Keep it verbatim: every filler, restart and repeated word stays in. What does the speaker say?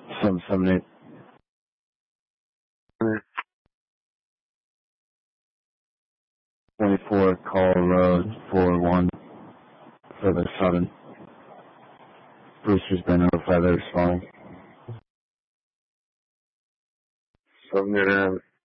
seven seven eight. twenty-four Call Road, four one, further seven. Brewster's been notified that it's fine. seven eight